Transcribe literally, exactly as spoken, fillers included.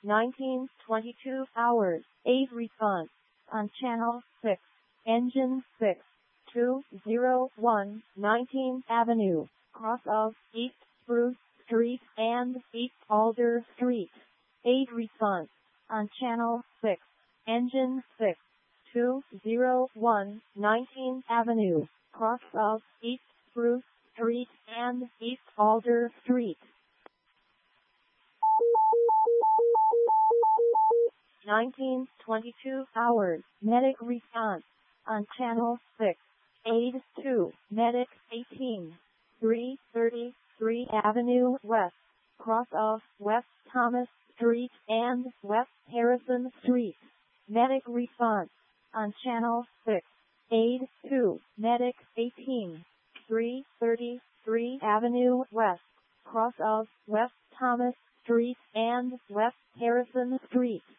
nineteen twenty-two hours, eight response. On channel six, engine six, two oh one, nineteenth Avenue, cross of East Spruce Street and East Alder Street. eight response. On channel six, engine six, two oh one, nineteenth Avenue, cross of East Spruce Street and East Alder Street. nineteen twenty-two hours, medic response. On channel six, aid two, medic eighteen, three thirty-three Avenue West, cross of West Thomas Street and West Harrison Street. Medic response. On channel six, aid two, medic eighteen, three thirty-three Avenue West, cross of West Thomas Street and West Harrison Street.